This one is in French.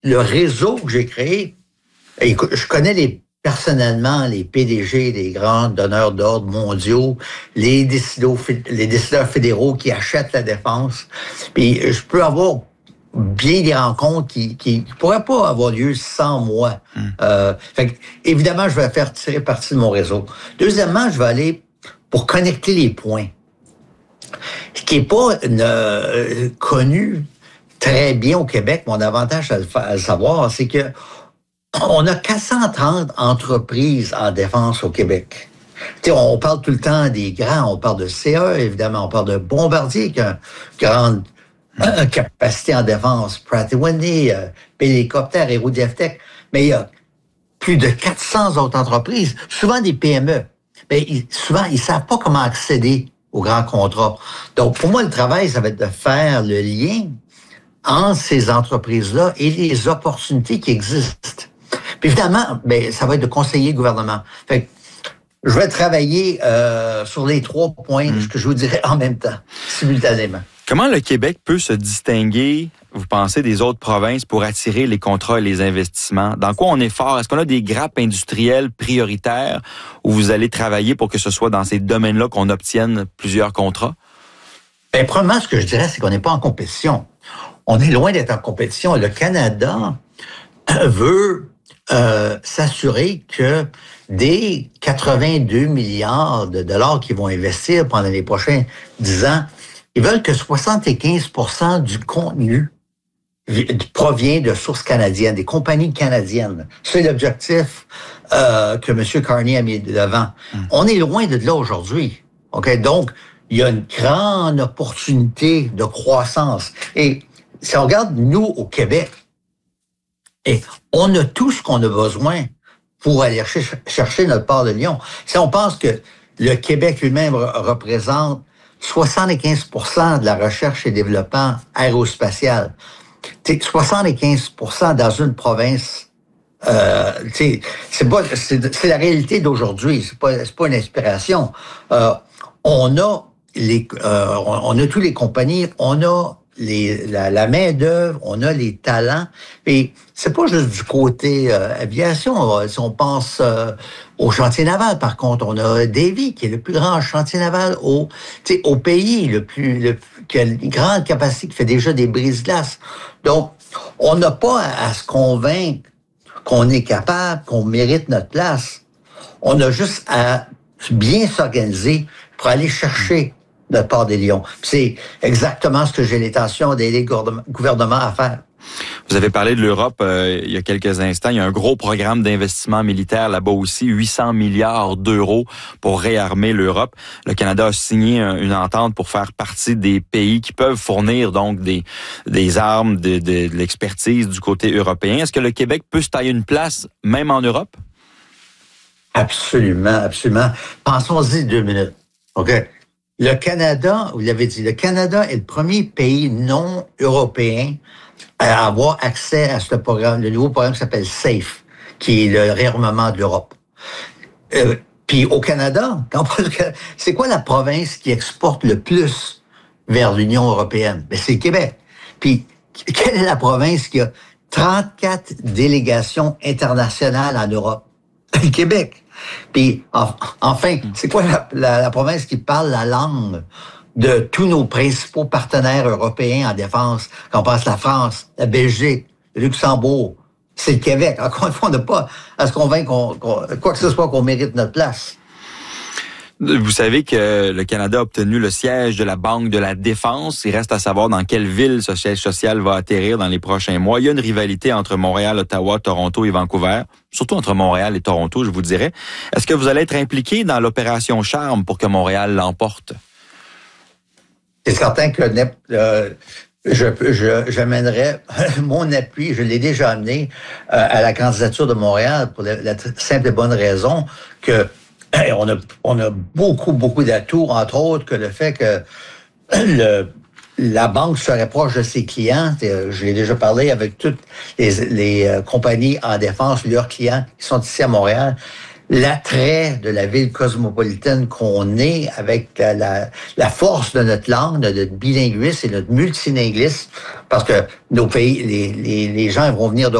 le réseau que j'ai créé, écoute, je connais personnellement les PDG des grands donneurs d'ordre mondiaux, les décideurs fédéraux qui achètent la défense. Puis je peux avoir bien des rencontres qui pourraient pas avoir lieu sans moi. Fait que, évidemment, je vais faire tirer parti de mon réseau. Deuxièmement, je vais aller pour connecter les points. Ce qui est pas connu très bien au Québec, mon avantage à le savoir, c'est que on a 430 entreprises en défense au Québec. T'sais, on parle tout le temps des grands, on parle de CE, évidemment, on parle de Bombardier qui a une grande capacité en défense, Pratt & Whitney, Hélicoptère, Aérodeftek, mais il y a plus de 400 autres entreprises, souvent des PME. Mais souvent, ils savent pas comment accéder aux grands contrats. Donc, pour moi, le travail, ça va être de faire le lien entre ces entreprises-là et les opportunités qui existent. Puis évidemment, ça va être de conseiller le gouvernement. Fait que je vais travailler sur les 3 points, ce que je vous dirais en même temps, simultanément. Comment le Québec peut se distinguer, vous pensez, des autres provinces pour attirer les contrats et les investissements? Dans quoi on est fort? Est-ce qu'on a des grappes industrielles prioritaires où vous allez travailler pour que ce soit dans ces domaines-là qu'on obtienne plusieurs contrats? Premièrement, ce que je dirais, c'est qu'on n'est pas en compétition. On est loin d'être en compétition. Le Canada veut s'assurer que des 82 milliards de dollars qu'ils vont investir pendant les prochains 10 ans, ils veulent que 75% du contenu provient de sources canadiennes, des compagnies canadiennes. C'est l'objectif que M. Carney a mis de l'avant. On est loin de là aujourd'hui. Okay? Donc, il y a une grande opportunité de croissance. Et si on regarde, nous, au Québec, et on a tout ce qu'on a besoin pour aller chercher notre part de lion. Si on pense que le Québec lui-même représente 75% de la recherche et développement aérospatial, 75% dans une province, c'est la réalité d'aujourd'hui. C'est pas une inspiration. On a tous les compagnies, on a la main d'œuvre, on a les talents. Et c'est pas juste du côté aviation. Si on pense au chantier naval, par contre, on a Davie, qui est le plus grand chantier naval au pays, qui a une grande capacité, qui fait déjà des brises-glaces. Donc, on n'a pas à se convaincre qu'on est capable, qu'on mérite notre place. On a juste à bien s'organiser pour aller chercher notre part des lions. C'est exactement ce que j'ai l'intention d'aider le gouvernement à faire. Vous avez parlé de l'Europe il y a quelques instants. Il y a un gros programme d'investissement militaire là-bas aussi, 800 milliards d'euros pour réarmer l'Europe. Le Canada a signé une entente pour faire partie des pays qui peuvent fournir donc des armes, de l'expertise du côté européen. Est-ce que le Québec peut se tailler une place même en Europe? Absolument, absolument. Pensons-y 2 minutes. OK? Le Canada, vous l'avez dit, le Canada est le premier pays non européen à avoir accès à ce programme, le nouveau programme qui s'appelle SAFE, qui est le réarmement de l'Europe. Puis au Canada, c'est quoi la province qui exporte le plus vers l'Union européenne? C'est le Québec. Puis quelle est la province qui a 34 délégations internationales en Europe? Le Québec. Puis, enfin, c'est quoi la province qui parle la langue de tous nos principaux partenaires européens en défense? Quand on pense la France, la Belgique, le Luxembourg, c'est le Québec. Encore une fois, on n'a pas à se convaincre quoi que ce soit qu'on mérite notre place. Vous savez que le Canada a obtenu le siège de la Banque de la Défense. Il reste à savoir dans quelle ville ce siège social va atterrir dans les prochains mois. Il y a une rivalité entre Montréal, Ottawa, Toronto et Vancouver, surtout entre Montréal et Toronto, je vous dirais. Est-ce que vous allez être impliqué dans l'opération Charme pour que Montréal l'emporte? C'est certain que j'amènerai mon appui, je l'ai déjà amené à la candidature de Montréal pour la simple et bonne raison que on a beaucoup d'atouts, entre autres que le fait que la banque serait proche de ses clients. Je l'ai déjà parlé avec toutes les compagnies en défense, leurs clients qui sont ici à Montréal. l'attrait de la ville cosmopolitaine qu'on est avec la force de notre langue, de notre bilinguisme et notre multilinguisme, parce que nos pays, les gens vont venir de